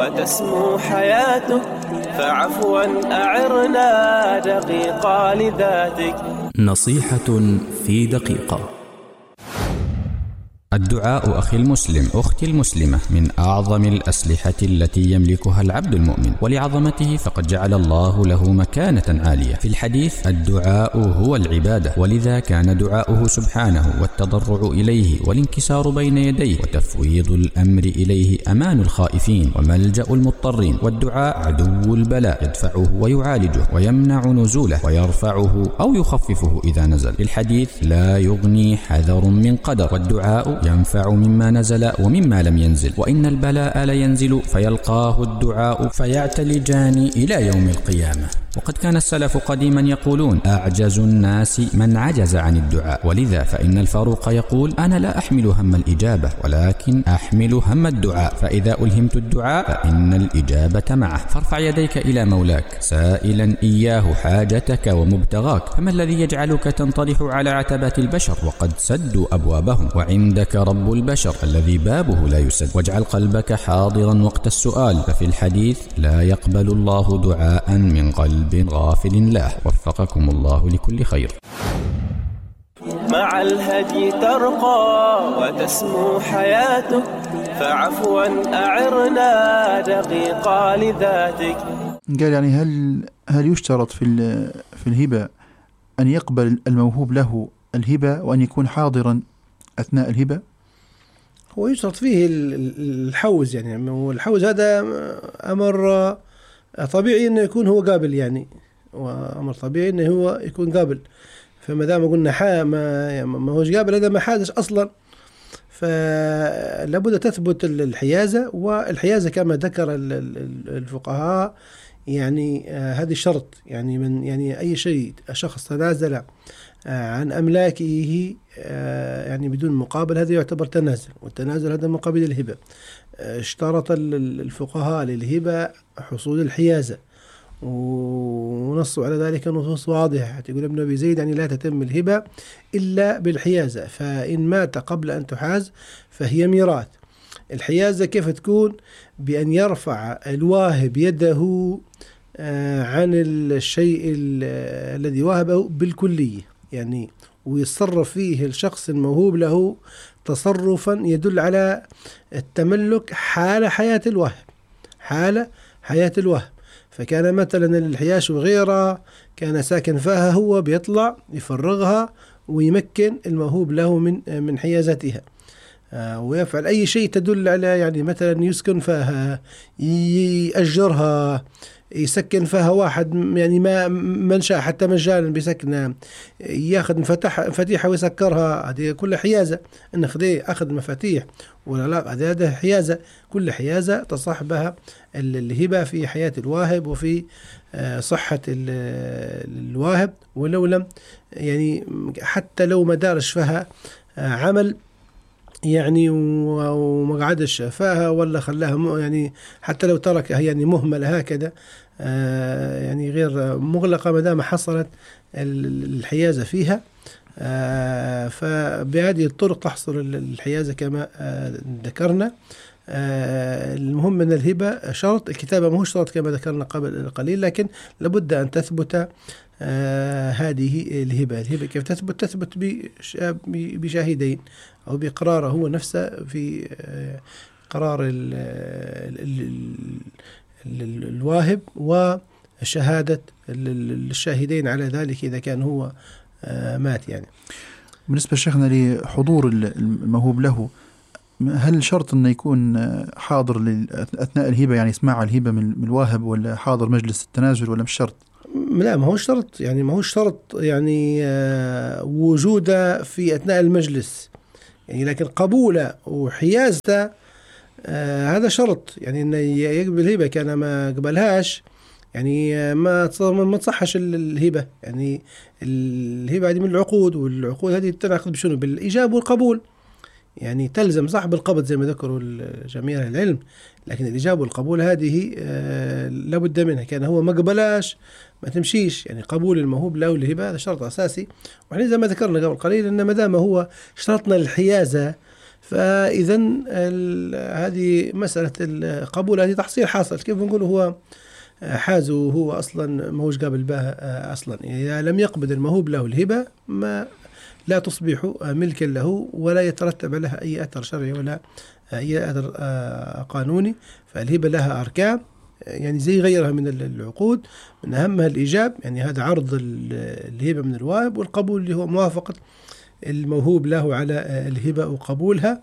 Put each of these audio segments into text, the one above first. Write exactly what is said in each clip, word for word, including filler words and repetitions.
وتسمو حياته، فعفوا أعرنا دقيقة لذاتك. نصيحة في دقيقة. الدعاء أخي المسلم أختي المسلمة من أعظم الأسلحة التي يملكها العبد المؤمن، ولعظمته فقد جعل الله له مكانة عالية. في الحديث الدعاء هو العبادة، ولذا كان دعاؤه سبحانه والتضرع إليه والانكسار بين يديه وتفويض الأمر إليه أمان الخائفين وملجأ المضطرين. والدعاء عدو البلاء، يدفعه ويعالجه ويمنع نزوله ويرفعه أو يخففه إذا نزل. في الحديث لا يغني حذر من قدر، والدعاء ينفع مما نزل ومما لم ينزل، وإن البلاء لينزل فيلقاه الدعاء فيعتلجان إلى يوم القيامة. وقد كان السلف قديما يقولون أعجز الناس من عجز عن الدعاء، ولذا فإن الفاروق يقول أنا لا أحمل هم الإجابة ولكن أحمل هم الدعاء، فإذا ألهمت الدعاء فإن الإجابة معه. فارفع يديك إلى مولاك سائلا إياه حاجتك ومبتغاك، فما الذي يجعلك تنطرح على عتبات البشر وقد سدوا أبوابهم، وعندك رب البشر الذي بابه لا يسد. واجعل قلبك حاضرا وقت السؤال، ففي الحديث لا يقبل الله دعاء من قلب غافل له. وفقكم الله لكل خير. مع الهدي ترقى وتسمو حياته، فعفوا أعرنا دقيقة لذاتك. قال يعني هل هل يشترط في في الهبة أن يقبل الموهوب له الهبة وأن يكون حاضرا أثناء الهبة؟ هو يشترط فيه الحوز، يعني والحوز هذا أمر طبيعي إنه يكون هو قابل، يعني وأمر طبيعي إنه هو يكون قابل. فما دام قلنا حا ما ما هوش قابل، هذا ما حادث أصلا، فلابد تثبت الحيازة. والحيازة كما ذكر الفقهاء يعني هذه شرط، يعني من يعني أي شيء شخص تنازل عن أملاكه يعني بدون مقابل هذا يعتبر تنازل، والتنازل هذا مقابل الهبة. اشترط الفقهاء للهبة حصول الحيازة، ونصوا على ذلك نصوص واضحة. يقول ابن أبي زيد يعني لا تتم الهبة إلا بالحيازة، فإن مات قبل أن تحاز فهي ميراث. الحيازة كيف تكون؟ بأن يرفع الواهب يده عن الشيء الذي وهبه بالكلية، يعني ويتصرف فيه الشخص الموهوب له تصرفا يدل على التملك حال حياة الواهب، حال حياة الواهب. فكان مثلا الحياش وغيره كان ساكن فيها، هو بيطلع يفرغها ويمكن الموهوب له من من حيازتها، ويفعل أي شيء تدل على يعني مثلا يسكن فيها، يأجرها، يسكن فيها واحد يعني ما من شاء حتى مجانا بيسكنها، ياخذ مفتاح مفاتيحها ويسكرها، هذه كل حيازة. إن خذي أخذ مفاتيح ولا لا، هذا حيازة. كل حيازة تصاحبها الهبة في حياة الواهب وفي صحة الواهب، ولو لم يعني حتى لو ما دارش فيها عمل يعني وما قعدش فيها ولا خلاها يعني حتى لو تركها يعني مهملة هكذا يعني غير مغلقة، ما دام حصلت الحيازة فيها، فبهذه الطرق تحصل الحيازة كما ذكرنا. المهم أن الهبة شرط، الكتابة ما هو شرط كما ذكرنا قبل قليل، لكن لابد أن تثبت هذه الهبة. الهبة كيف تثبت؟ تثبت بشاهدين أو بإقراره هو نفسه في قرار ال ال ال الواهب وشهادة الشاهدين على ذلك إذا كان هو مات. يعني بالنسبة شيخنا لحضور الموهوب له، هل شرط أنه يكون حاضر أثناء الهبة، يعني يسمع الهبة من الواهب، ولا حاضر مجلس التنازل، ولا مش شرط؟ لا، ما هو شرط، يعني ما هو شرط يعني وجوده في أثناء المجلس، يعني لكن قبوله وحيازته آه هذا شرط، يعني إنه يقبل الهبة. كان ما قبلهاش يعني ما ما تصحش الهبة. يعني الهبة هذه من العقود، والعقود هذه تنعقد بشنو؟ بالإجابة والقبول. يعني تلزم صاحب القبض زي ما ذكروا جميع العلم، لكن الإجابة والقبول هذه آه لابد منها. كان هو ما قبلاش ما تمشيش. يعني قبول الموهوب له الهبة هذا شرط أساسي. وإحنا زي ما ذكرنا قبل قليل أن ما دام هو شرطنا الحيازة فإذا هذه مسألة القبول هذه تحصيل حاصل. كيف نقول هو حاز وهو أصلا ما هوش قابل به أصلا، إذا لم يقبض الموهوب له الهبة ما لا تصبح ملكا له ولا يترتب لها أي أثر شرعي ولا أي أثر قانوني. فالهبة لها أركان يعني زي غيرها من العقود، من أهمها الإيجاب، يعني هذا عرض الهبة من الواهب، والقبول اللي هو موافقة الموهوب له على الهبة وقبولها.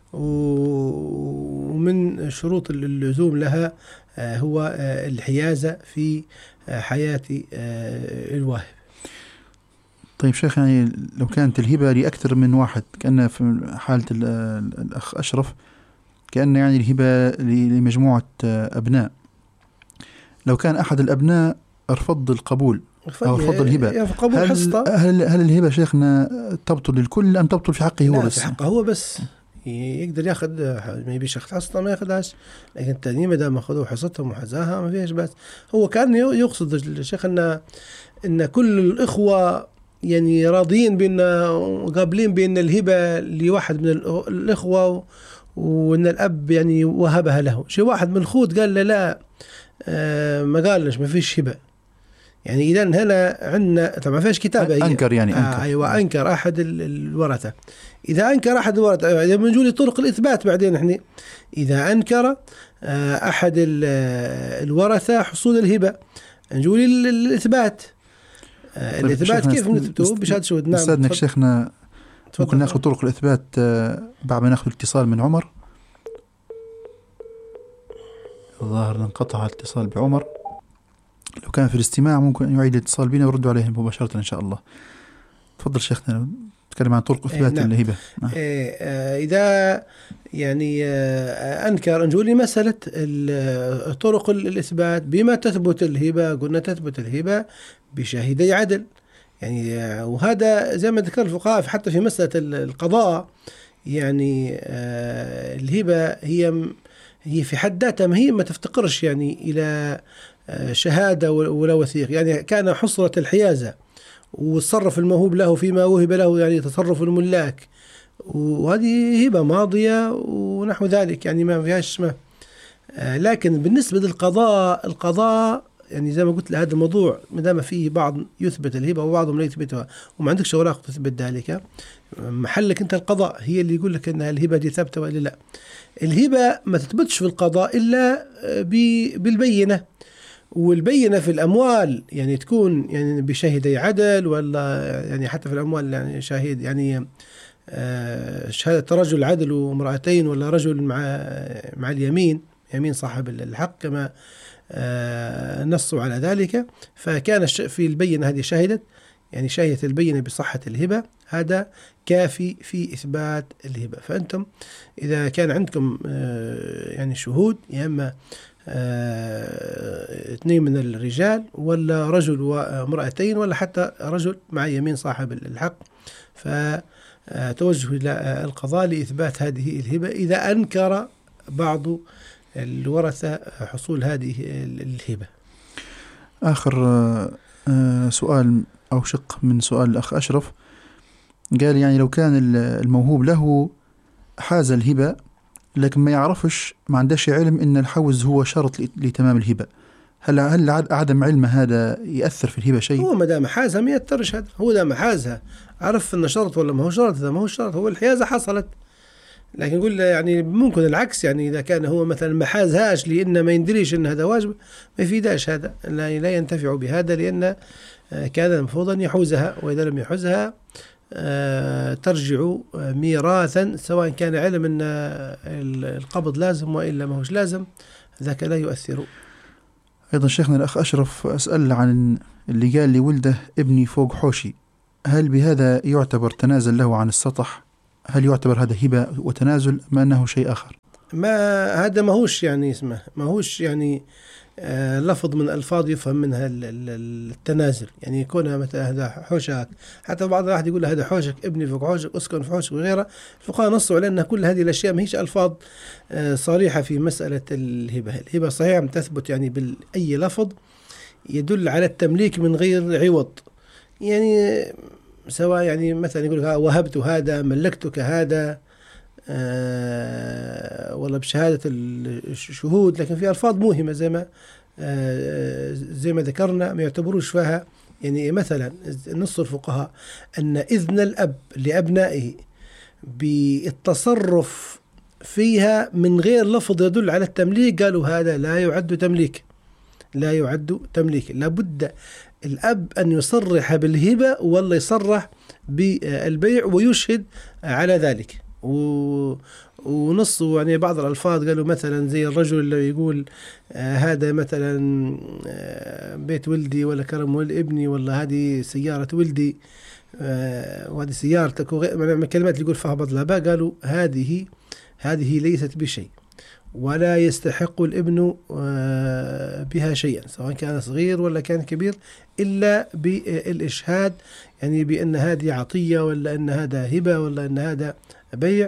ومن شروط اللزوم لها هو الحيازة في حياة الواهب. طيب شيخ، يعني لو كانت الهبة لأكثر من واحد، كأن في حالة الأخ أشرف كأن يعني الهبة لمجموعة أبناء، لو كان أحد الأبناء رفض القبول أو رفض الهبة، هل, هل, هل الهبة شيخنا تبطل للكل أم تبطل في حقه هو بس؟ في حقه هو بس، يقدر ياخذ، ما يبيش ياخذ حصته ما ياخذهاش، لكن التانيين ما دام أخذوا حصتهم وحزاها ما فيهاش بس. هو كان يقصد الشيخ أن إن كل الإخوة يعني راضيين بأن قابلين بأن الهبة لواحد من الإخوة وأن الأب يعني وهبها له. شيء واحد من الخوت قال له لا، آه ما قالش ما فيش هبة، يعني إذا هنا عندنا طبعا فيش كتابة أنكر يعني أنكر. آه أيوة أنكر أحد الورثة. إذا أنكر أحد الورثة، أيوة إذا بنجولي طرق الإثبات بعدين إحنا إذا أنكر آه أحد الورثة حصول الهبة نجولي الإثبات. آه طيب الإثبات كيف نثبته؟ بشهادة شهود. نعم أستاذنا شيخنا، ممكن نأخذ طرق الإثبات آه بعد ما نأخذ الاتصال من عمر. الظاهر انقطع الاتصال بعمر، لو كان في الاستماع ممكن يعيد الاتصال بنا ويردوا عليه مباشرة إن شاء الله. تفضل شيخنا، نتكلم عن طرق إثبات نعم. الهبة. نعم. إذا يعني أنكر نقول لي مسألة طرق الإثبات بما تثبت الهبة، قلنا تثبت الهبة بشاهدي عدل، يعني وهذا زي ما ذكر الفقهاء حتى في مسألة القضاء، يعني الهبة هي هي في حد ذاتها ما هي ما تفتقرش يعني إلى شهادة ولا وثيق. يعني كان حصرة الحيازة وتصرف الموهوب له فيما وهب له، يعني تصرف الملاك، وهذه هبة ماضية ونحو ذلك، يعني ما فيهاش ما. لكن بالنسبة للقضاء، القضاء يعني زي ما قلت لهذا الموضوع ما دام فيه بعض يثبت الهبة وبعضهم لا يثبتها وما عندكش أوراق تثبت ذلك، محلك أنت القضاء هي اللي يقول لك أن الهبة دي ثابتة ولا لا. الهبة ما تثبتش في القضاء إلا بالبينة، والبينة في الأموال يعني تكون يعني بشاهدي عدل، ولا يعني حتى في الأموال يعني شاهد يعني شهادة رجل عدل وامرأتين، ولا رجل مع مع اليمين، يمين صاحب الحق كما نصوا على ذلك. فكان في البينة هذه شاهدت يعني شاهدت البينة بصحة الهبة، هذا كافي في إثبات الهبة. فأنتم إذا كان عندكم يعني شهود، يا إما اثنين من الرجال ولا رجل وامرأتين ولا حتى رجل مع يمين صاحب الحق، فتوجه إلى القضاء لإثبات هذه الهبة إذا أنكر بعض الورثة حصول هذه الهبة. آخر سؤال أو شق من سؤال الأخ أشرف، قال يعني لو كان الموهوب له حاز الهبة لكن ما يعرفش، ما عندهش علم إن الحوز هو شرط لتمام الهبة، هل هل عدم علم هذا يأثر في الهبة شيء؟ هو ما دام حازها ما يأثرش، هذا هو دام حازها عرف إن شرط ولا ما هو شرط، إذا ما هو شرط هو الحيازة حصلت. لكن نقول يعني ممكن العكس، يعني إذا كان هو مثلا ما حازهاش لأن ما يندريش إن هذا واجب ما يفيداش هذا، لا, لا ينتفع بهذا، لأن كان المفروض أن يحوزها، وإذا لم يحوزها ترجع ميراثا، سواء كان علم أن القبض لازم وإلا ما هوش لازم، ذاك لا يؤثر. أيضا شيخنا الأخ أشرف أسأل عن اللي قال لي ولده ابني فوق حوشي، هل بهذا يعتبر تنازل له عن السطح؟ هل يعتبر هذا هبة وتنازل ما أنه شيء آخر؟ ما هذا ما هوش يعني اسمه ما هوش يعني آه لفظ من ألفاظ يفهم منها التنازل، يعني يكون مثلا هذا حوشك، حتى بعض الواحد يقول هذا حوشك ابني فوق حوشك اسكن في حوشك وغيره. الفقهاء نصوا على أن كل هذه الأشياء ما هيش ألفاظ آه صريحة في مسألة الهبة. الهبة صحيحة تثبت يعني بأي لفظ يدل على التمليك من غير عوض، يعني سواء يعني مثلا يقول وهبت هذا، ملكتك هذا، آه ولا بشهادة الشهود، لكن في ألفاظ موهمة زي ما آه زي ما ذكرنا ما يعتبروش فيها. يعني مثلا نص الفقهاء أن إذن الأب لأبنائه بالتصرف فيها من غير لفظ يدل على التمليك، قالوا هذا لا يعد تمليك، لا يعد تمليك. لابد الأب أن يصرح بالهبة ولا يصرح بالبيع ويشهد على ذلك. ونص يعني بعض الألفاظ قالوا مثلا زي الرجل اللي يقول آه هذا مثلا آه بيت ولدي ولا كرم ولد ابني ولا هذه سيارة ولدي آه وهذه سيارتك، من الكلمات اللي يقول فهبط لها، قالوا هذه هذه ليست بشيء ولا يستحق الابن آه بها شيئا سواء كان صغير ولا كان كبير إلا بالإشهاد، يعني بأن هذه عطية ولا أن هذا هبة ولا أن هذا بيع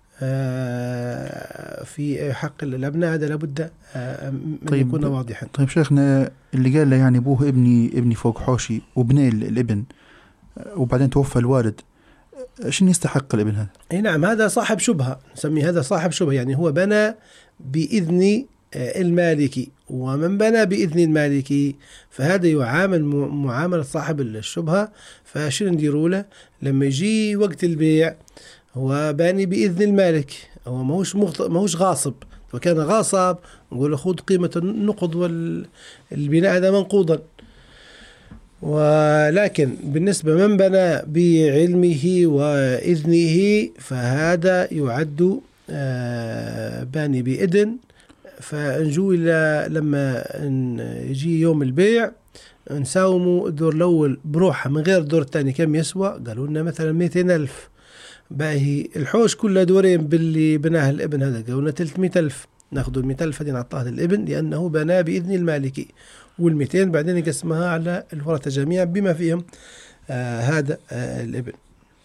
في حق الأبناء. هذا لابد أن طيب يكون واضحا. طيب شيخنا، اللي قال له يعني أبوه ابني ابني فوق حوشي وبني الابن وبعدين توفى الوالد، شنو يستحق الابن هذا؟ اي نعم، هذا صاحب شبهة، نسميه هذا صاحب شبهة، يعني هو بنى بإذن المالكي، ومن بنى بإذن المالكي فهذا يعامل معاملة صاحب الشبهة. فشنو نديروا له لما يجي وقت البيع؟ هو باني بإذن المالك، هو ماهوش ماهوش غاصب. وكان غاصب نقول خذ قيمة النقد والبناء هذا منقوضا. ولكن بالنسبة من بنى بعلمه وإذنه فهذا يعد باني بإذن. فنجو إلى لما يجي يوم البيع نساوموا الدور الأول بروحه من غير الدور الثاني كم يسوى؟ قالوا لنا مثلا مئتين ألف. باهي الحوش كله دورين باللي بناه الابن هذا قالوا لنا ثلاثمئة ألف، ناخذ المئتين ألف هذه نعطاها للابن لأنه بنى بإذن المالكي، والمئتين بعدين يقسمها على الورثة جميعا بما فيهم آه هذا آه الابن.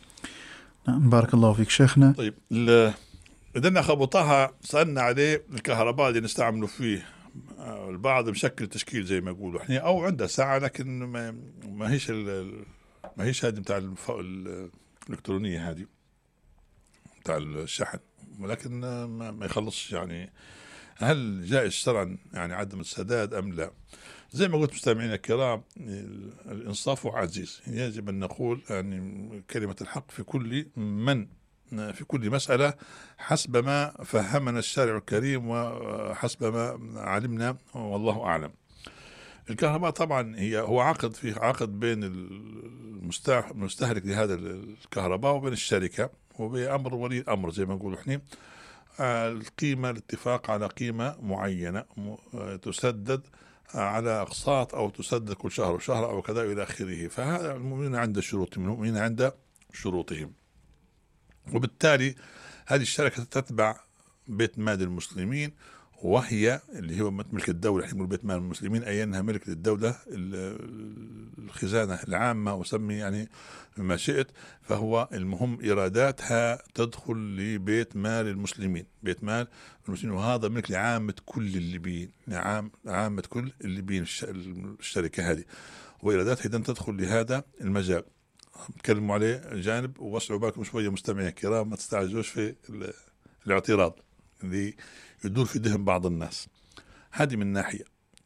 نعم بارك الله فيك شيخنا. طيب إذا خبطها سألنا عليه الكهرباء اللي نستعمله فيه، البعض مشكل تشكيل زي ما يقولوا احنا او عنده ساعة لكن ما, ما هيش ما هيش هذه بتاع الإلكترونية هذه بتاع الشحن، ولكن ما, ما يخلصش. يعني هل جائز شرعا يعني عدم السداد أم لا؟ زي ما قلت مستمعينا الكرام، الإنصاف عزيز، يجب أن نقول يعني كلمة الحق في كل من في كل مسألة حسب ما فهمنا الشارع الكريم وحسب ما علمنا والله أعلم. الكهرباء طبعا هي هو عقد، في عقد بين المستهلك لهذا الكهرباء وبين الشركة وبأمر ولي الأمر زي ما نقول احنا. القيمة الاتفاق على قيمة معينة تسدد على أقساط أو تسدد كل شهر وشهر أو كذا إلى آخره. فهذا المؤمنين عند شروطهم، المؤمنين عند شروطهم، وبالتالي هذه الشركة تتبع بيت مال المسلمين، وهي اللي هو ملك الدولة. احنا نقول بيت مال المسلمين أي أنها ملك للدولة، الخزانة العامة وسمي يعني ما شئت. فهو المهم إيراداتها تدخل لبيت مال المسلمين، بيت مال المسلمين، وهذا ملك لعامة كل الليبيين، لعام عامة كل الليبيين الشركة هذه، وإيراداتها إذن تدخل لهذا المجال. نتكلموا عليه جانب ووسعوا بالكم شوية مستمعين الكرام، ما تستعجلوش في الاعتراض اللي يدور في ذهن بعض الناس. هذه من ناحية.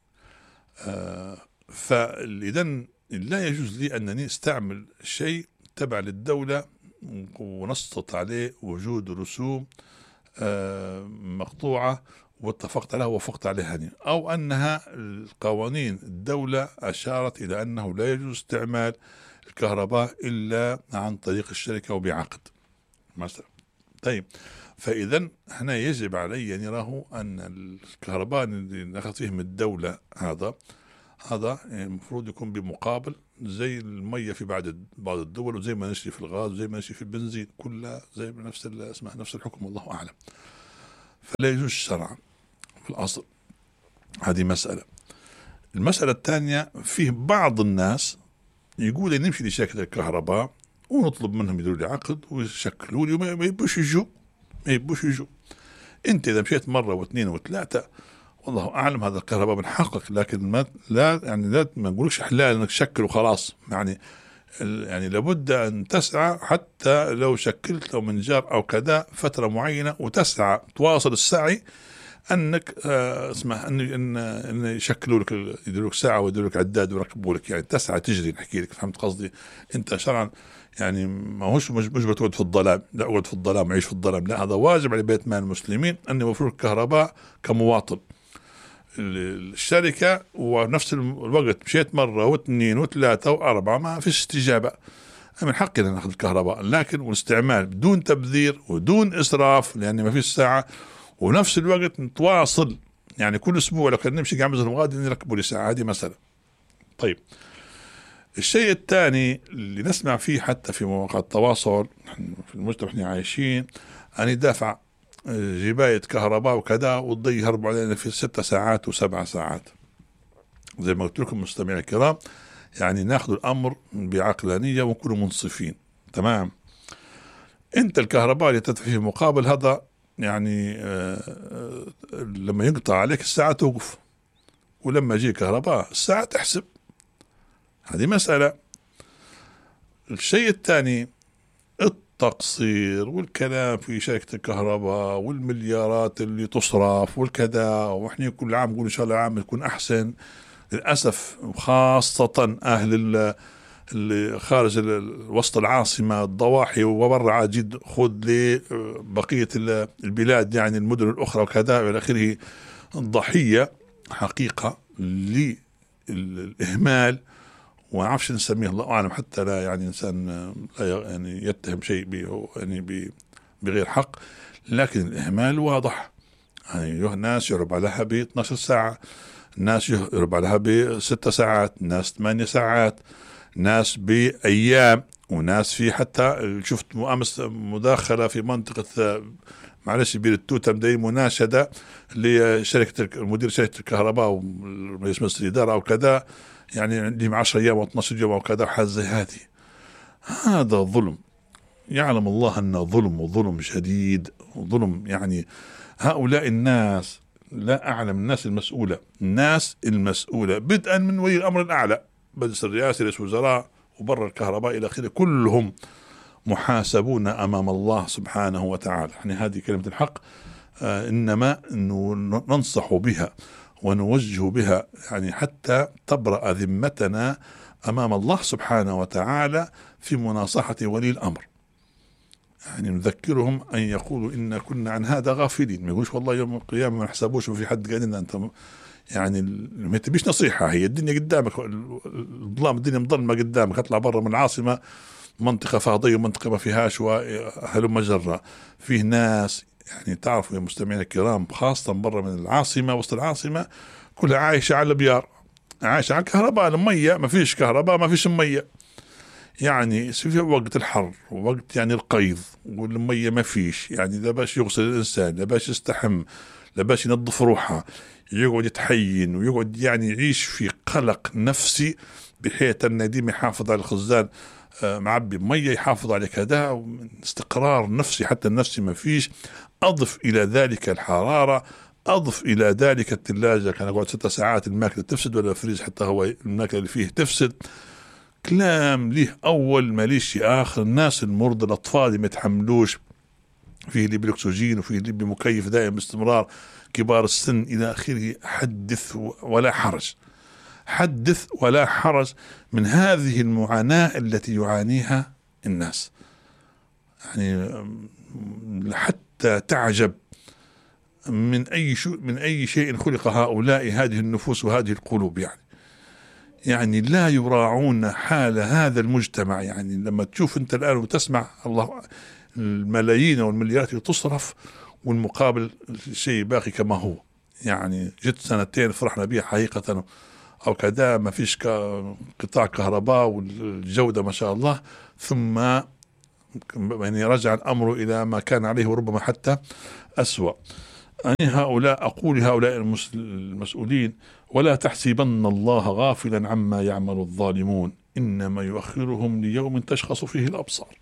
آه فإذن لا يجوز لي أنني استعمل شيء تبع للدولة ونسقط عليه وجود رسوم آه مقطوعة واتفقت عليها ووافقت عليها هني، أو أنها القوانين الدولة أشارت إلى أنه لا يجوز استعمال الكهرباء إلا عن طريق الشركة وبعقد مثلا. طيب فإذا هنا يجب علي أن يراه أن الكهرباء اللي نأخذ فيه من الدولة هذا هذا المفروض يكون بمقابل، زي المية في بعض بعض الدول، وزي ما نشري في الغاز وزي ما نشري في البنزين، كلها زي نفس اسمها نفس الحكم والله أعلم. فلا يجوز شرعا في الأصل. هذه مسألة. المسألة الثانية، فيه بعض الناس يقول إن نمشي لشركة الكهرباء ونطلب منهم يديروا لي عقد ويشكلوا لي وما يبوش يجوا ما يبوش يجوا. أنت إذا مشيت مرة واثنين وثلاثة والله أعلم هذا الكهرباء من حقك، لكن ما لا يعني لا ما نقولكش حلال إنك تشكل وخلاص. يعني يعني لابد أن تسعى حتى لو شكلت لو من جار أو كذا فترة معينة، وتسعى تواصل السعي أنك آه اسمه أن أن أن يشكلوا لك يديروا لك ساعة ويديروا لك عداد ويركبوا لك، يعني تسعى تجري. نحكي لك فهمت قصدي؟ أنت شرعا يعني ما هوش مش مش بتقعد في الظلام، لا اقعد في الظلام عيش في الظلام، لا هذا واجب على بيت مال المسلمين أن يوفروا الكهرباء كمواطن. الشركة ونفس الوقت مشيت مرة واثنين وثلاثة وأربعة ما فيش استجابة، من حقنا ناخذ الكهرباء، لكن والاستعمال بدون تبذير ودون إسراف لأن ما فيش ساعة، ونفس الوقت نتواصل يعني كل أسبوع لو كان نمشي قاعد مثلا غادي نركبوا لي ساعة، هذه مسألة. طيب الشيء الثاني اللي نسمع فيه حتى في مواقع التواصل في المجتمع احنا عايشين أن يدافع جباية كهرباء وكذا وتضي هربوا علينا في ستة ساعات وسبع ساعات. زي ما قلت لكم مستمعين الكرام، يعني ناخذ الأمر بعقلانية ونكونوا منصفين. تمام. أنت الكهرباء اللي تدفع فيه مقابل هذا يعني آه لما ينقطع عليك الساعة توقف، ولما يجي كهرباء الساعة تحسب، هذه مسألة. الشيء الثاني التقصير والكلام في شركة الكهرباء والمليارات اللي تصرف والكذا، وإحنا كل عام نقول إن شاء الله عام يكون أحسن. للأسف خاصة أهل اللي خارج وسط العاصمة الضواحي وبرع جد خذ لبقية البلاد يعني المدن الأخرى وكذا وإلى آخره، ضحية حقيقة للإهمال، وعرفش نسميه الله أعلم حتى لا يعني إنسان لا يعني يتهم شيء يعني بغير حق، لكن الإهمال واضح. يعني ناس يربع لها ب اثنتي عشرة ساعة، ناس يربع لها بست ساعات، ناس ثمانية ساعات، ناس بأيام، وناس في حتى شفت أمس مداخلة في منطقة معلش بير التوتة مدي مناشدة لشركة مدير شركة الكهرباء ورئيس مجلس الإدارة أو كذا، يعني عندهم عشرة أيام أو اثناشر يوم أو كذا حاجة زي هذه. هذا ظلم، يعلم الله أنه ظلم وظلم شديد وظلم. يعني هؤلاء الناس لا أعلم الناس المسؤولة، الناس المسؤولة بدءا من ولي الأمر الأعلى مجلس الرئاسة رئيس وزراء وبر الكهرباء إلى آخره، كلهم محاسبون أمام الله سبحانه وتعالى. يعني هذه كلمة الحق، آه إنما ننصح بها ونوجه بها يعني حتى تبرأ ذمتنا أمام الله سبحانه وتعالى في مناصحة ولي الأمر. يعني نذكرهم أن يقولوا إن كنا عن هذا غافلين، ما يقولوش والله يوم القيامة ما نحسبوش وفي حد قال لنا أنت يعني ما تبيش نصيحة، هي الدنيا قدامك، الظلام الدنيا مظلمة قدامك، اطلع برا من العاصمة منطقة فاضية ومنطقة ما فيهاش وهلم مجرة، فيه ناس يعني تعرفوا يا مستمعين الكرام خاصة برا من العاصمة وسط العاصمة كلها عايشة على البيار، عايشة على الكهرباء، المية ما فيش كهرباء ما فيش مية، يعني في وقت الحر ووقت يعني القيض والمية ما فيش، يعني لا باش يغسل الإنسان، لا باش يستحم، لا باش ينظف روحه، يقعد يتحين ويقعد يعني يعيش في قلق نفسي بحيث أن ديم يحافظ على الخزان معبي مية، يحافظ على كذا، استقرار نفسي حتى النفسي ما فيش. أضف إلى ذلك الحرارة، أضف إلى ذلك الثلاجة كان أقعد ستة ساعات الماكلة تفسد، ولا الفريز حتى هو الماكلة اللي فيه تفسد، كلام ليه أول ما ليش آخر. الناس المرضى الأطفال اللي ما يتحملوش، فيه اللي بالأكسجين وفيه اللي بمكيف دائم باستمرار، كبار السن إلى آخره. حدث ولا حرج، حدث ولا حرج من هذه المعاناة التي يعانيها الناس، يعني حتى تعجب من أي شيء من أي شيء خلق هؤلاء هذه النفوس وهذه القلوب. يعني يعني لا يراعون حال هذا المجتمع. يعني لما تشوف أنت الآن وتسمع الله الملايين والمليارات اللي تصرف والمقابل شيء باقي كما هو، يعني جت سنتين فرحنا بها حقيقة أو كذا ما فيش قطاع كهرباء والجودة ما شاء الله، ثم يعني رجع الأمر إلى ما كان عليه وربما حتى أسوأ. يعني هؤلاء أقول هؤلاء المسؤولين ولا تحسبن الله غافلا عما يعمل الظالمون إنما يؤخرهم ليوم تشخص فيه الأبصار.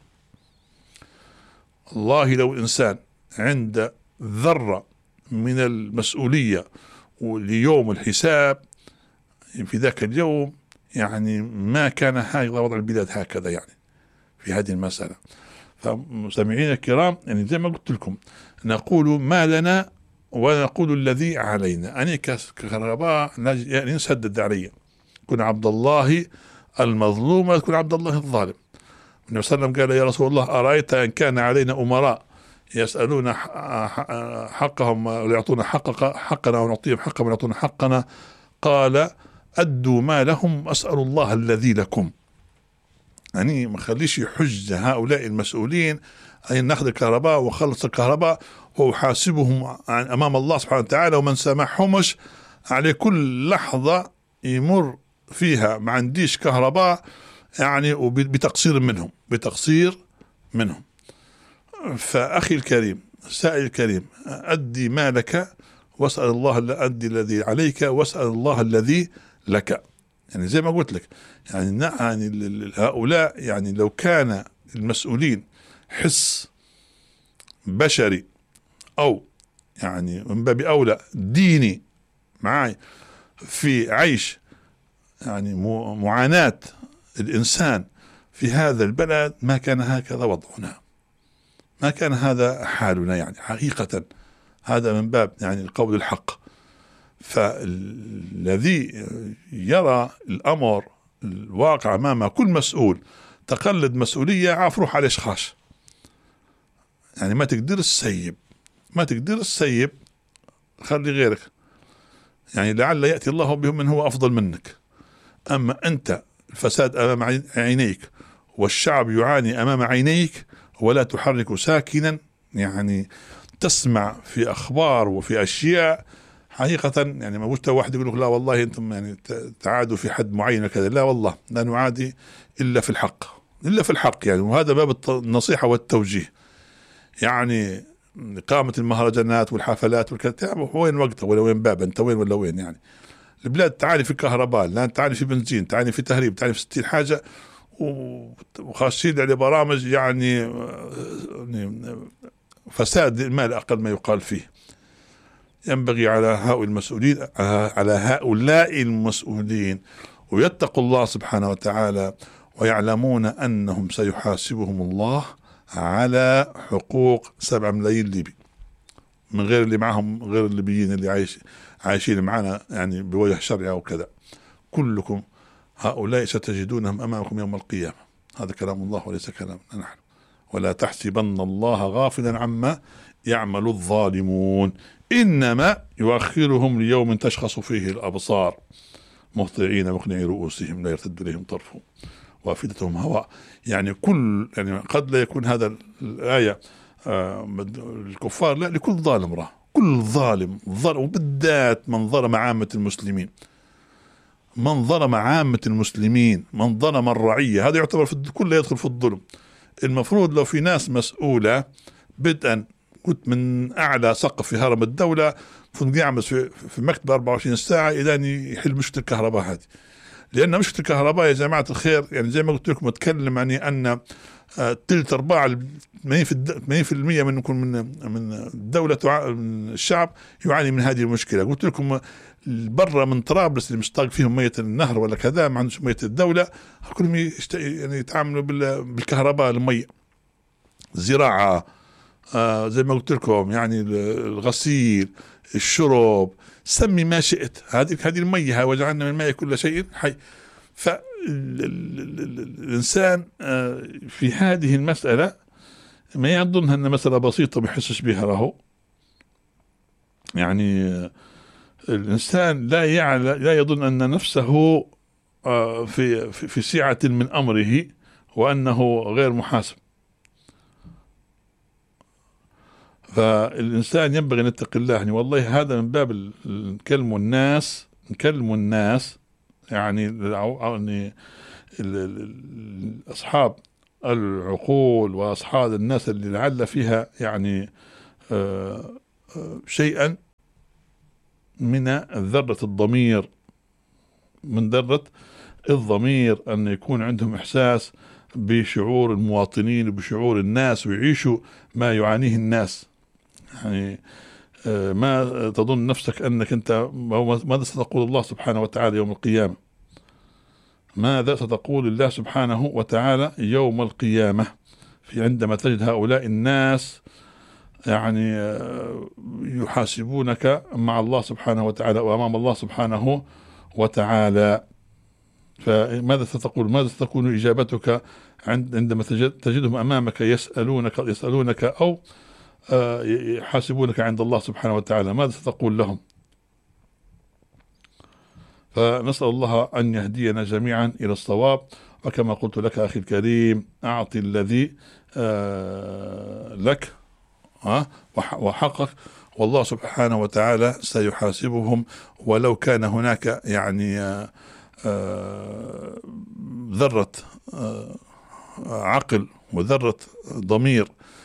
الله لو الإنسان عند ذرة من المسؤولية وليوم الحساب في ذاك اليوم يعني ما كان هكذا وضع البلاد هكذا يعني في هذه المسألة. فمستمعين الكرام، يعني زي ما قلت لكم نقول ما لنا ونقول الذي علينا. أنا كهرباء يعني نسدد علي، كن عبد الله المظلوم وكن عبد الله الظالم. النبي صلى الله عليه وسلم قال يا رسول الله أرأيت إن كان علينا أمراء يسألون حقهم ويعطون حقق حقنا ونعطيهم حقهم ويعطون حقنا، قال أدوا ما لهم أسأل الله الذي لكم. يعني ما خليش يحج هؤلاء المسؤولين أن ناخذ الكهرباء وخلص الكهرباء وحاسبهم أمام الله سبحانه وتعالى، ومن سامحهمش على كل لحظة يمر فيها ما عنديش كهرباء يعني وبتقصير منهم بتقصير منهم. فأخي الكريم سائل الكريم، أدي مالك واسأل الله أدي الذي عليك واسأل الله الذي لك. يعني زي ما قلت لك يعني, يعني هؤلاء يعني لو كان المسؤولين حس بشري أو يعني من باب أولى ديني معاي في عيش يعني معاناة الإنسان في هذا البلد، ما كان هكذا وضعنا، ما كان هذا حالنا يعني حقيقة. هذا من باب يعني القول الحق. فالذي يرى الأمر الواقع أمام كل مسؤول تقلد مسؤولية عاف روح على إشخاص، يعني ما تقدر السيب ما تقدر السيب خلي غيرك، يعني لعل يأتي الله بهم من هو أفضل منك. أما أنت الفساد أمام عينيك والشعب يعاني أمام عينيك ولا تحرك ساكنا، يعني تسمع في أخبار وفي أشياء حقيقة يعني ما وجدت واحد يقول لك لا والله أنتم يعني تعادوا في حد معين كذا، لا والله لا نعادي إلا في الحق إلا في الحق يعني. وهذا باب النصيحة والتوجيه. يعني إقامة المهرجانات والحفلات والكلام وين وقتها ولا وين باب أنت وين ولا وين؟ يعني البلاد تعاني في كهرباء، لا تعاني في بنزين، تعاني في تهريب، تعاني في ستين حاجة، وخاصين على برامج يعني فساد المال أقل ما يقال فيه. ينبغي على هؤلاء المسؤولين على هؤلاء المسؤولين ويتقوا الله سبحانه وتعالى ويعلمون أنهم سيحاسبهم الله على حقوق سبعة ملايين ليبي من غير اللي معهم، غير الليبيين اللي عايش عايشين معنا يعني بوجه شرعي أو كذا. كلكم هؤلاء ستجدونهم أمامكم يوم القيامة. هذا كلام الله وليس كلامنا نحن. ولا تحسبن الله غافلا عما يعمل الظالمون إنما يؤخرهم ليوم تشخص فيه الأبصار مهطعين مقنعي رؤوسهم لا يرتد إليهم طرفهم وأفئدتهم هواء. يعني كل يعني قد لا يكون هذا الآية آه الكفار، لا، لكل ظالم راه، كل ظالم ظلم، وبالذات من ظلم عامة المسلمين، من ظلم عامة المسلمين، من ظلم الرعية، هذا يعتبر في كله يدخل في الظلم. المفروض لو في ناس مسؤولة بدءا كنت من أعلى سقف في هرم الدولة كنت يعمل في, في مكتب أربعة وعشرين ساعة إلى يحل مشكلة الكهرباء هذه. لأن مشكلة الكهرباء يا جماعة الخير يعني زي ما قلت لكم أتكلم يعني أن تلت أرباع ثمانين بالمئة من من من الدولة من الشعب يعاني من هذه المشكلة. قلت لكم برا من طرابلس اللي مشتاق فيهم مية النهر ولا كذا ما عندهم مية الدولة، كلهم يعني يتعاملوا بالكهرباء المية. زراعة آه زي ما قلت لكم يعني الغسيل الشرب سمي ما شئت، هذه هذه المية وجعلنا من الماء كل شيء حي. فالإنسان آه في هذه المسألة ما يظنها أن مسألة بسيطة ما يحسش بها له. يعني آه الإنسان لا يعلم لا يظن أن نفسه آه في في سعة من أمره وأنه غير محاسب. فالإنسان ينبغي أن يتقي الله. يعني والله هذا من باب نكلم الناس نكلم الناس يعني يعني أصحاب العقول وأصحاب الناس اللي لعل فيها يعني شيئا من ذرة الضمير من ذرة الضمير أن يكون عندهم إحساس بشعور المواطنين وبشعور الناس ويعيشوا ما يعانيه الناس. يعني ما تظن نفسك أنك أنت ماذا ستقول الله سبحانه وتعالى يوم القيامة؟ ماذا ستقول الله سبحانه وتعالى يوم القيامة في عندما تجد هؤلاء الناس يعني يحاسبونك مع الله سبحانه وتعالى وأمام الله سبحانه وتعالى؟ فماذا ستقول؟ ماذا ستكون إجابتك عندما تجدهم أمامك يسألونك يسألونك أو يحاسبونك عند الله سبحانه وتعالى؟ ماذا ستقول لهم؟ فنسأل الله أن يهدينا جميعا إلى الصواب. وكما قلت لك أخي الكريم، أعطي الذي لك وحقك، والله سبحانه وتعالى سيحاسبهم، ولو كان هناك يعني ذرة عقل وذرة ضمير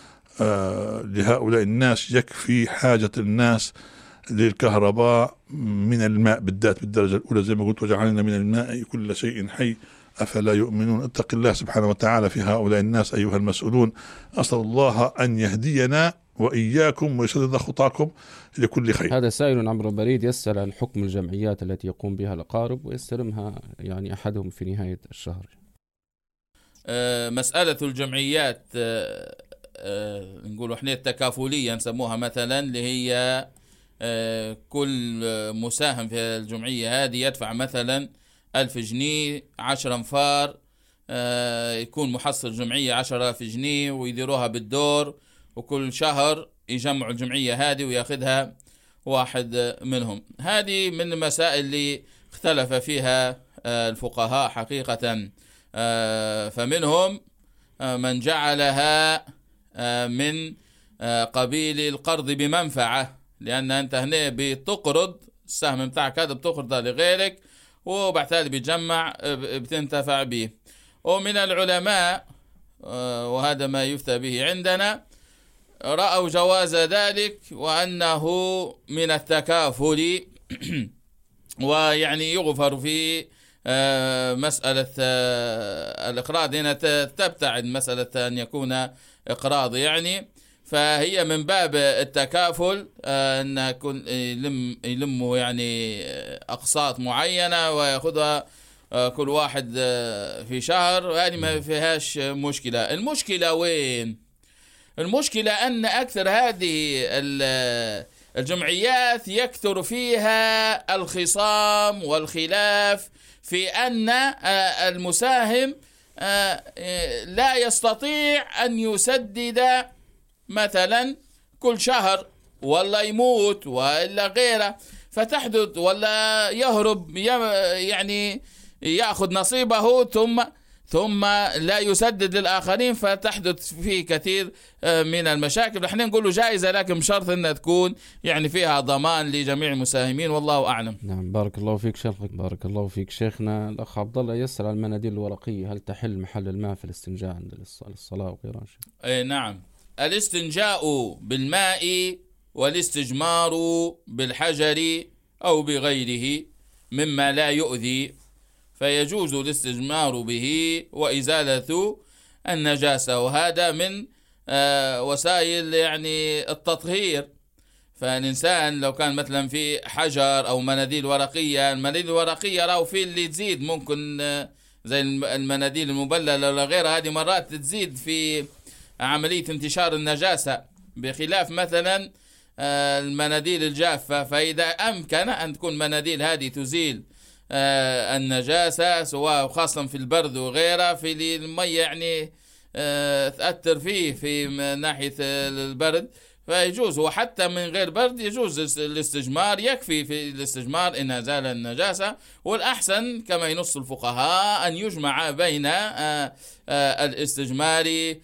لهؤلاء الناس. يكفي حاجة الناس للكهرباء من الماء بالذات بالدرجة الأولى، زي ما قلت وجعلنا من الماء كل شيء حي أفلا يؤمنون. اتق الله سبحانه وتعالى في هؤلاء الناس أيها المسؤولون. أسأل الله أن يهدينا وإياكم ويسدد خطاكم لكل خير. هذا سائل عبر البريد يسأل عن حكم الجمعيات التي يقوم بها الأقارب ويستلمها يعني أحدهم في نهاية الشهر. أه مسألة الجمعيات أه أه نقول احنا التكافلية نسموها مثلا، اللي هي أه كل مساهم في الجمعية هذه يدفع مثلا ألف جنيه، عشر أنفار أه يكون محصل جمعية عشرة آلاف جنيه ويديروها بالدور، وكل شهر يجمعوا الجمعية هذه وياخذها واحد منهم. هذه من المسائل اللي اختلف فيها الفقهاء حقيقة، فمنهم من جعلها من قبيل القرض بمنفعة، لأن أنت هنا بتقرض السهم بتاعك هذا بتقرضه لغيرك وبعد ذلك بتجمع بتنتفع به. ومن العلماء وهذا ما يفتى به عندنا رأوا جواز ذلك وأنه من التكافل ويعني يغفر في مسألة الإقراض. هنا تبتعد مسألة أن يكون إقراض يعني، فهي من باب التكافل أن يكون يلم يلموا يعني أقساط معينة ويأخذها كل واحد في شهر، وهذه ما فيهاش مشكلة. المشكلة وين؟ المشكلة أن أكثر هذه الجمعيات يكثر فيها الخصام والخلاف في أن المساهم لا يستطيع أن يسدد مثلا كل شهر، ولا يموت ولا غيره، فتحدث ولا يهرب يعني يأخذ نصيبه ثم ثم لا يسدد للآخرين، فتحدث فيه كثير من المشاكل. احنا نقول له جائزة لكن بشرط أنها تكون يعني فيها ضمان لجميع المساهمين، والله أعلم. نعم بارك الله فيك شيخنا. بارك الله فيك شيخنا. الأخ عبد الله يسأل عن المناديل الورقية، هل تحل محل الماء في الاستنجاء عند الصلاة وغيرها؟ اي نعم، الاستنجاء بالماء والاستجمار بالحجر أو بغيره مما لا يؤذي، فيجوز الاستجمار به وإزالة النجاسة، وهذا من آه وسائل يعني التطهير. فالإنسان لو كان مثلا في حجر أو مناديل ورقية، المناديل الورقية راو في اللي تزيد ممكن آه زي المناديل المبللة ولا غيرها، هذه مرات تزيد في عملية انتشار النجاسة، بخلاف مثلا آه المناديل الجافة. فإذا أمكن أن تكون مناديل هذه تزيل آه النجاسة، سواء خاصة في البرد وغيره، في المية يعني آه تأثر فيه في ناحية البرد، فيجوز. وحتى من غير برد يجوز الاستجمار، يكفي في الاستجمار إن أزال النجاسة. والأحسن كما ينص الفقهاء أن يجمع بين آه آه الاستجمار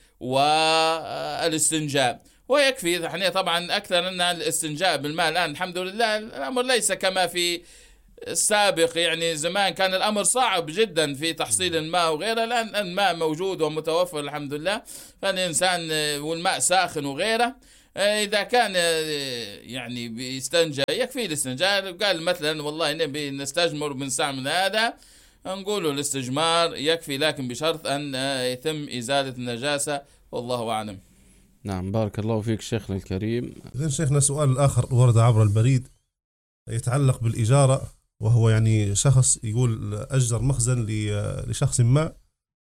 والاستنجاء، ويكفي. احنا طبعا أكثر أن الاستنجاء بالماء الآن الحمد لله الأمر ليس كما في السابق، يعني زمان كان الأمر صعب جدا في تحصيل الماء وغيره، الآن الماء موجود ومتوفر الحمد لله. فالإنسان والماء ساخن وغيره إذا كان يعني بيستنجى يكفي الاستنجاء. قال مثلا والله نبي نستجمر بنستعمل هذا، نقوله الاستجمار يكفي، لكن بشرط أن يتم إزالة النجاسة، والله أعلم. نعم بارك الله فيك شيخنا الكريم. غير شيخنا سؤال آخر ورد عبر البريد يتعلق بالإجارة وهو يعني شخص يقول أجر مخزن لشخص ما،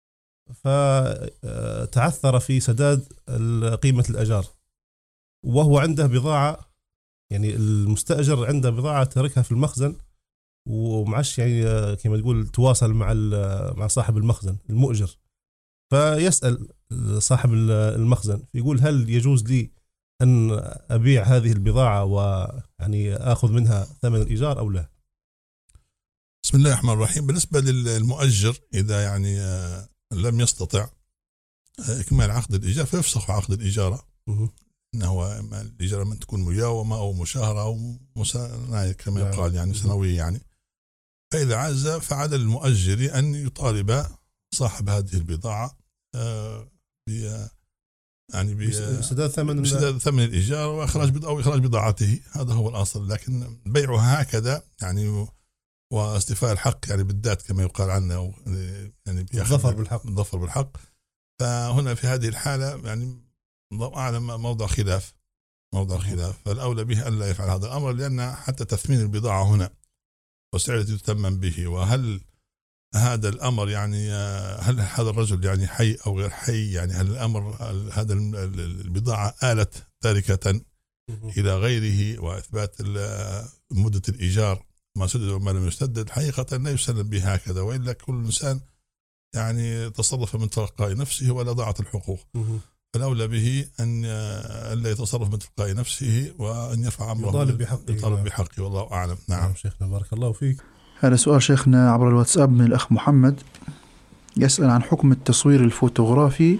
فتعثر في سداد قيمة الأجار، وهو عنده بضاعة، يعني المستأجر عنده بضاعة تركها في المخزن ومعش يعني كما تقول تواصل مع مع صاحب المخزن المؤجر، فيسأل صاحب المخزن يقول هل يجوز لي أن أبيع هذه البضاعة ويعني أخذ منها ثمن الإيجار أو لا؟ بسم الله الرحمن الرحيم. بالنسبة للمؤجر إذا يعني لم يستطع إكمال عقد الإيجار فيفسخ عقد الإجارة، إنه الإجارة من تكون مجاومة أو مشاهرة أو مسا... كما يقال يعني سنوية يعني. فإذا عز فعلى المؤجر أن يطالب صاحب هذه البضاعة ب يعني بسداد ثمن بسداد ثمن الإيجار وإخراج أو إخراج بضاعته، هذا هو الأصل. لكن بيعها هكذا يعني واستيفاء الحق يعني بالذات كما يقال عنه يعني الظفر بالحق الظفر بالحق، فهنا في هذه الحالة يعني الله أعلم موضع خلاف موضع خلاف فالأولى به أن لا يفعل هذا الأمر، لأن حتى تثمين البضاعة هنا والسعر التي تثمن به، وهل هذا الأمر يعني هل هذا الرجل يعني حي أو غير حي، يعني هل الأمر هذا البضاعة آلت تاركة إلى غيره، وإثبات مدة الإيجار ما سدد وما لم يسدد حقيقة لا يسلم به هكذا، وإلا كل إنسان يعني تصرف من تلقاء نفسه ولا ضاعت الحقوق. فالأولى به أن لا يتصرف من تلقاء نفسه وأن يرفع أمره يطالب بحقه يطالب بحقه والله أعلم. نعم. نعم شيخنا بارك الله فيك. هذا سؤال شيخنا عبر الواتساب من الأخ محمد، يسأل عن حكم التصوير الفوتوغرافي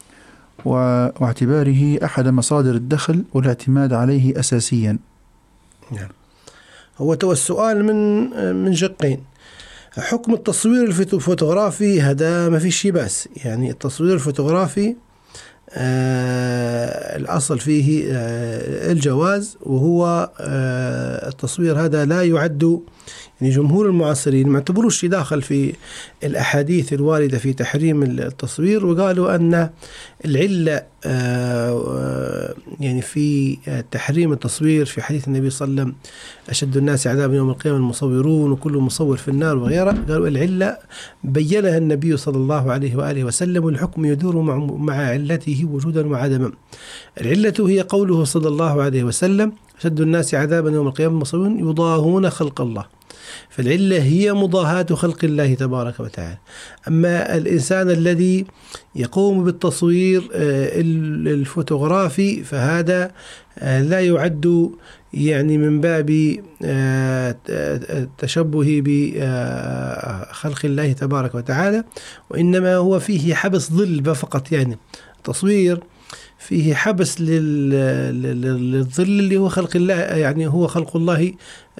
واعتباره أحد مصادر الدخل والاعتماد عليه أساسيا. نعم. هو تو السؤال من من شقين. حكم التصوير الفوتوغرافي هذا ما فيش شيء بس، يعني التصوير الفوتوغرافي آه الأصل فيه آه الجواز، وهو آه التصوير هذا لا يعد، يعني جمهور المعاصرين ما اعتبروش داخل في الأحاديث الواردة في تحريم التصوير، وقالوا أن العلة آه يعني في تحريم التصوير في حديث النبي صلى الله عليه وسلم أشد الناس عذابا يوم القيامة المصورون وكل مصور في النار وغيره، قالوا العلة بيّنها النبي صلى الله عليه وآله وسلم، والحكم يدور مع, مع علته وجودا وعدما. العلة هي قوله صلى الله عليه وسلم أشد الناس عذابا يوم القيامة المصورون يضاهون خلق الله، فالعلة هي مضاهاة خلق الله تبارك وتعالى. أما الإنسان الذي يقوم بالتصوير الفوتوغرافي فهذا لا يعد يعني من باب التشبه بخلق الله تبارك وتعالى، وإنما هو فيه حبس ظل فقط، يعني تصوير فيه حبس للظل اللي هو خلق الله، يعني هو خلق الله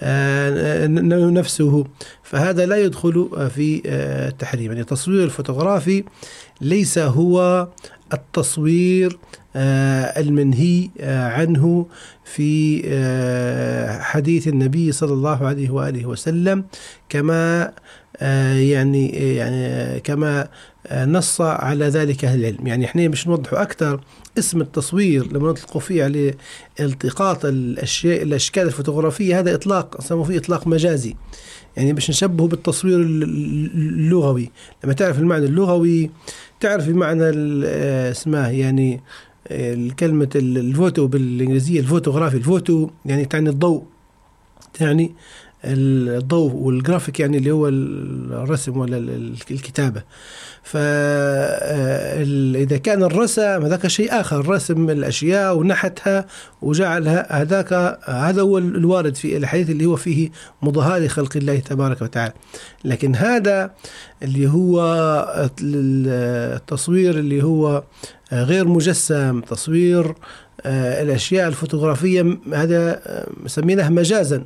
نفسه، فهذا لا يدخل في التحريم. يعني التصوير الفوتوغرافي ليس هو التصوير المنهي عنه في حديث النبي صلى الله عليه وآله وسلم، كما يعني يعني كما نص على ذلك أهل العلم. يعني احنا مش نوضحوا أكثر اسم التصوير لما نطلقوا فيه على التقاط الأشياء الأشكال الفوتوغرافية، هذا إطلاق سموه فيه إطلاق مجازي، يعني باش نشبهه بالتصوير اللغوي. لما تعرف المعنى اللغوي تعرف المعنى اسمه يعني الكلمة الفوتو بالإنجليزية الفوتوغرافي، الفوتو يعني تعني الضوء، يعني الضوء، والجرافيك يعني اللي هو الرسم ولا الكتابة. فإذا كان الرسم هذاك شيء آخر، رسم الأشياء ونحتها وجعلها، هذاك هذا هو الوارد في الحديث اللي هو فيه مضاهاة لخلق الله تبارك وتعالى. لكن هذا اللي هو التصوير اللي هو غير مجسم، تصوير الأشياء الفوتوغرافية، هذا سميناه مجازا،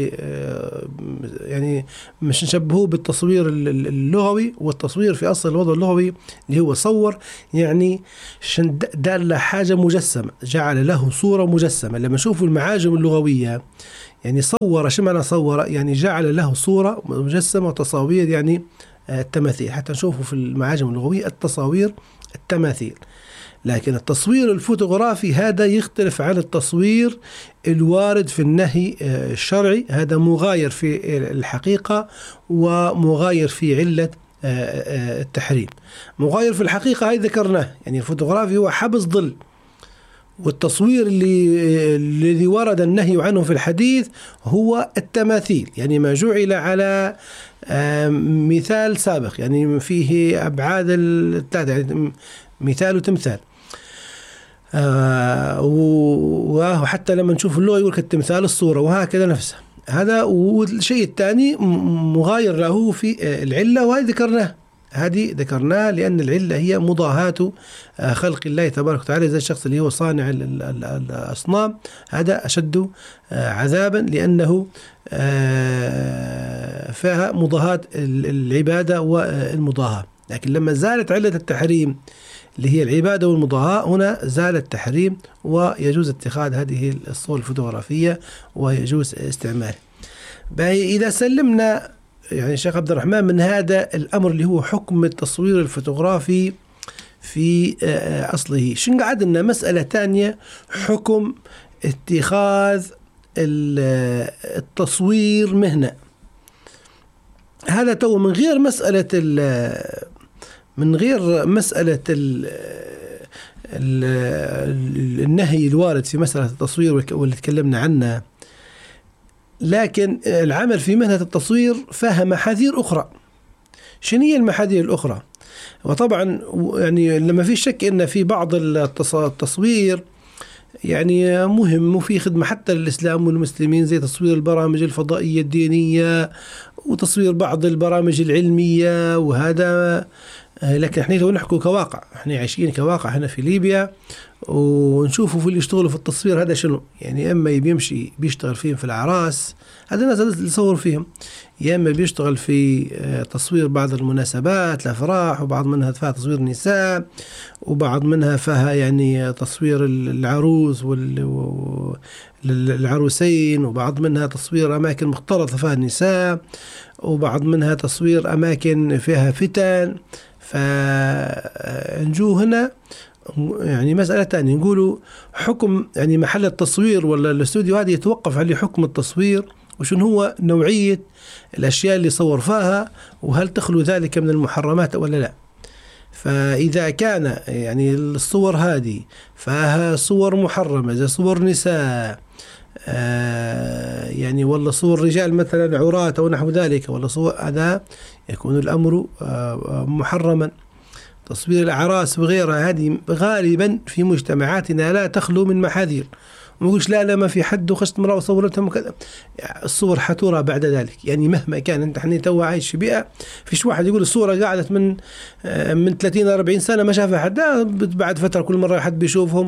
يعني مش نشبهه بالتصوير اللغوي. والتصوير في أصل الوضع اللغوي اللي هو صور، يعني دال حاجة مجسمة، جعل له صورة مجسمة. لما نشوفوا المعاجم اللغوية يعني صور، شو معنى صور؟ يعني جعل له صورة مجسمة وتصاوير، يعني التماثيل، حتى نشوفوا في المعاجم اللغوية التصاوير التماثيل. لكن التصوير الفوتوغرافي هذا يختلف عن التصوير الوارد في النهي الشرعي، هذا مغاير في الحقيقة ومغاير في علة التحريم. مغاير في الحقيقة هاي ذكرناه، يعني الفوتوغرافي هو حبس ظل، والتصوير اللي الذي ورد النهي عنه في الحديث هو التماثيل، يعني ما جعل على مثال سابق، يعني فيه أبعاد الثلاثة، يعني مثال وتمثال. آه وحتى لما نشوف اللغة يقول كالتمثال الصورة، وهكذا نفسه. هذا. والشيء الثاني مغاير له في العلة، وهذه ذكرناه هذه ذكرناها لأن العلة هي مضاهاة خلق الله تبارك وتعالى، زي الشخص اللي هو صانع الأصنام، هذا أشد عذابا لأنه فيها مضاهاة العبادة والمضاهاة. لكن لما زالت علة التحريم اللي هي العبادة والمضاهاة، هنا زال التحريم ويجوز اتخاذ هذه الصور الفوتوغرافية ويجوز استعمالها. إذا سلمنا يعني شيخ عبد الرحمن من هذا الأمر اللي هو حكم التصوير الفوتوغرافي في أصله، شن قعد لنا مسألة تانية، حكم اتخاذ التصوير مهنة. هذا تو من غير مسألة من غير مسألة ال النهي الوارد في مسألة التصوير واللي تكلمنا عنها، لكن العمل في مهنة التصوير فيها محاذير أخرى. شنو هي المحاذير الأخرى؟ وطبعا يعني لما في شك إن في بعض التصوير يعني مهم وفي خدمة حتى للإسلام والمسلمين، زي تصوير البرامج الفضائية الدينية وتصوير بعض البرامج العلمية وهذا. لكن احنا لو نحكوا كواقع، احنا عايشين كواقع هنا في ليبيا ونشوفوا في اللي يشتغلوا في التصوير هذا شنو، يعني اما بيمشي بيشتغل فيهم في الأعراس، هذا الناس اللي يصور فيهم، يا اما بيشتغل في تصوير بعض المناسبات الأفراح، وبعض منها فيها تصوير نساء، وبعض منها فيها يعني تصوير العروس والعروسين، وبعض منها تصوير أماكن مختلطة فيها النساء، وبعض منها تصوير أماكن فيها فتن. فنجو هنا يعني مسألة تانية، نقولوا حكم يعني محل التصوير ولا الاستوديو هذا يتوقف عليه حكم التصوير، وشنو هو نوعية الأشياء اللي صور فيها، وهل تخلو ذلك من المحرمات ولا لا. فإذا كان يعني الصور هذه فيها صور محرمة زي صور نساء آه يعني ولا صور رجال مثلا عراة أو نحو ذلك، ولا صور هذا يكون الأمر آه محرما. تصوير الأعراس وغيرها هذه غالبا في مجتمعاتنا لا تخلو من محاذير، وما يقولش لا لا ما في حد وخشت مرة وصورتهم وكذا، الصور حتورى بعد ذلك. يعني مهما كان انت حني تو عايش في بيئة فيش واحد يقول الصورة قاعدت من من ثلاثين أربعين سنة ما شافها حد، بعد فترة كل مرة حد بيشوفهم